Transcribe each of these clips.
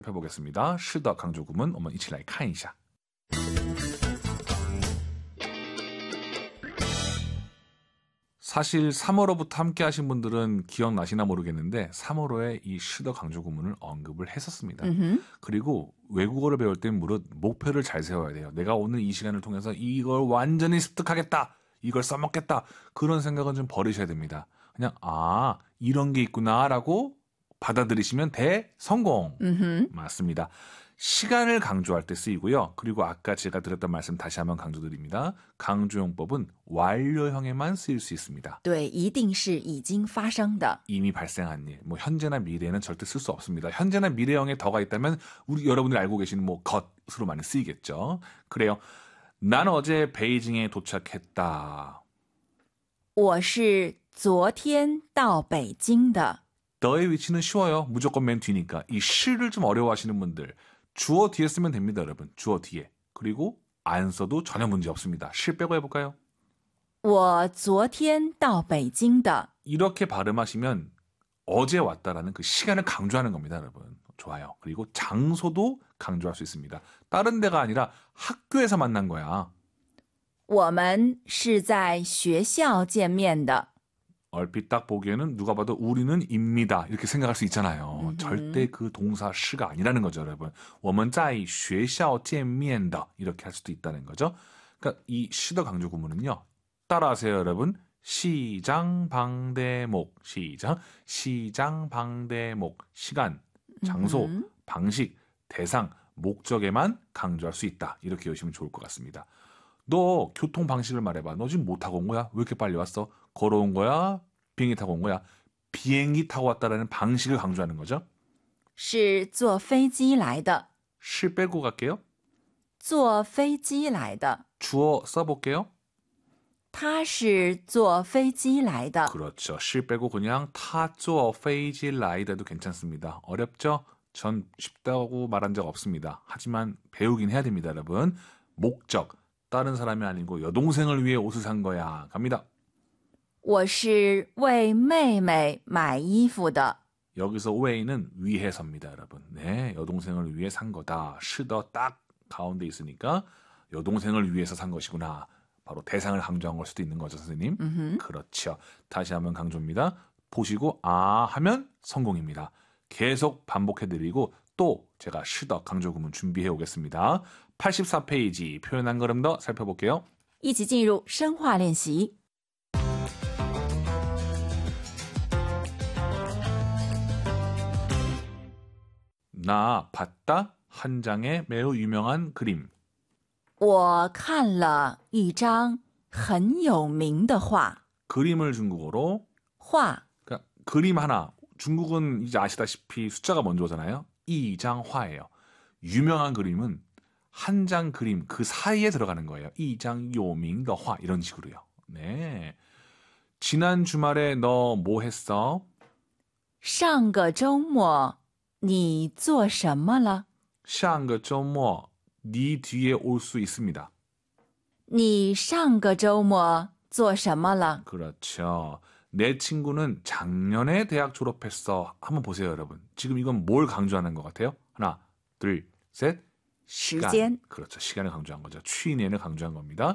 해보겠습니다. 是的 강조 구문 我们一起来看一下. 사실 3월호부터 함께 하신 분들은 기억나시나 모르겠는데 3월호에 이 是的 강조 구문을 언급을 했었습니다. 그리고 외국어를 배울 때는 무릇 목표를 잘 세워야 돼요. 내가 오늘 이 시간을 통해서 이걸 완전히 습득하겠다. 이걸 써먹겠다. 그런 생각은 좀 버리셔야 됩니다. 그냥 이런 게 있구나라고 받아들이시면 대성공. 맞습니다. 시간을 강조할 때 쓰이고요. 그리고 아까 제가 드렸던 말씀 다시 한번 강조드립니다. 강조용법은 완료형에만 쓰일 수 있습니다. 对，一定是已经发生的. 이미 발생한 일, 현재나 미래에는 절대 쓸 수 없습니다. 현재나 미래형에 더가 있다면 우리 여러분들이 알고 계시는 것으로 많이 쓰이겠죠. 그래요. 난 어제 베이징에 도착했다. 我是昨天到北京的. 너의 위치는 쉬워요. 무조건 맨 뒤니까. 이 시를 좀 어려워하시는 분들 주어 뒤에 쓰면 됩니다, 여러분. 주어 뒤에. 그리고 안 써도 전혀 문제 없습니다. 시 빼고 해볼까요? 我昨天到北京的. 이렇게 발음하시면 어제 왔다라는 그 시간을 강조하는 겁니다, 여러분. 좋아요. 그리고 장소도 강조할 수 있습니다. 다른 데가 아니라 학교에서 만난 거야. 我们是在学校见面的. 얼핏 딱 보기에는 누가 봐도 우리는 입니다. 이렇게 생각할 수 있잖아요. 절대 그 동사 시가 아니라는 거죠, 여러분. 我们在学校见面的 이렇게 할 수도 있다는 거죠. 그러니까 이 시더 강조 구문은요. 따라하세요, 여러분. 시장 방대목 시장 방대목 시간, 장소, 방식, 대상, 목적에만 강조할 수 있다. 이렇게 외우시면 좋을 것 같습니다. 너 교통 방식을 말해봐. 너 지금 뭐 타고 온 거야? 왜 이렇게 빨리 왔어? 걸어온 거야? 비행기 타고 온 거야? 비행기 타고 왔다라는 방식을 강조하는 거죠. 是坐飞机来的. 시 빼고 갈게요. 坐飞机来的. 주어 써볼게요. 他是坐飞机来的. 그렇죠. 시 빼고 그냥 타坐飞机来的도 괜찮습니다. 어렵죠? 전 쉽다고 말한 적 없습니다. 하지만 배우긴 해야 됩니다, 여러분. 목적. 다른 사람이 아니고 여동생을 위해 옷을 산 거야. 갑니다. 我是为妹妹买衣服的. 여기서 왜는 위해서입니다, 여러분. 네, 여동생을 위해 산 거다. 시더 딱 가운데 있으니까 여동생을 위해서 산 것이구나. 바로 대상을 강조한 걸 수도 있는 거죠, 선생님. 그렇죠. 다시 한번 강조입니다. 보시고 하면 성공입니다. 계속 반복해드리고 또 제가 시더 강조 구문 준비해 오겠습니다. 84페이지 표현 한 걸음 더 살펴볼게요. 一起进入深化练习. 나 봤다 한 장의 매우 유명한 그림. 我看了一张很有名的画. 그림을 중국어로 画. 그러니까 그림 하나. 중국은 이제 아시다시피 숫자가 먼저 오잖아요. 이장화예요. 유명한 그림은 한 장 그림 그 사이에 들어가는 거예요. 이장 요밍의 화 이런 식으로요. 네. 지난 주말에 너 뭐 했어? 上个周末你做什么了? 上个周末 네 뒤에 올 수 있습니다. 你上个周末做什么了? 그렇죠. 내 친구는 작년에 대학 졸업했어. 한번 보세요, 여러분. 지금 이건 뭘 강조하는 것 같아요? 하나, 둘, 셋. 시간. 그렇죠. 시간을 강조한 거죠. 취인을 강조한 겁니다.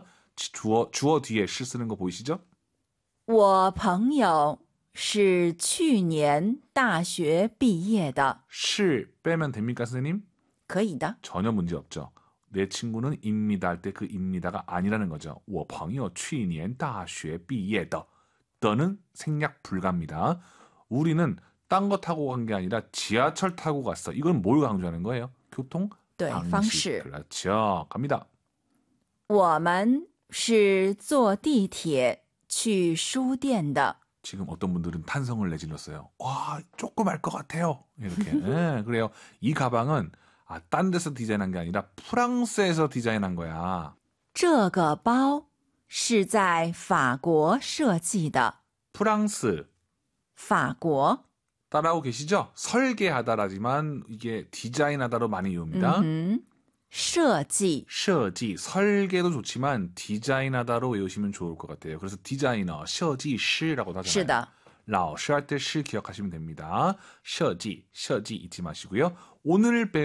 주어 뒤에 시 쓰는 거 보이시죠? 我朋友是去年大学毕业的. 시 빼면 됩니까, 선생님? 可以的. 전혀 문제 없죠. 내 친구는 입니다 할 때 그 입니다가 아니라는 거죠. 我朋友去年大学毕业的. 너는 생략 불가입니다. 우리는 딴 거 타고 간 게 아니라 지하철 타고 갔어. 이건 뭘 강조하는 거예요? 교통? 对，方式. 그렇죠. 갑니다. 我们是坐地铁去书店的. 지금 어떤 분들은 탄성을 내질렀어요. 와, 조금 알 것 같아요. 이렇게. 네, 그래요. 이 가방은 딴 데서 디자인한 게 아니라 프랑스에서 디자인한 거야. 这个包是在法国设计的. 프랑스. 法国. 따라오고 계시죠? 설계하다라지만 이게 디자인하다로 많이 이용합니다. 设计. 设计, 설계도 좋지만 디자인하다로 외우시면 좋을 것 같아요. 그래서 디자이너, 设计师라고도 하잖아요. 是的. 老师할 때 시 기억하시면 됩니다. 设计 잊지 마시고요. 오늘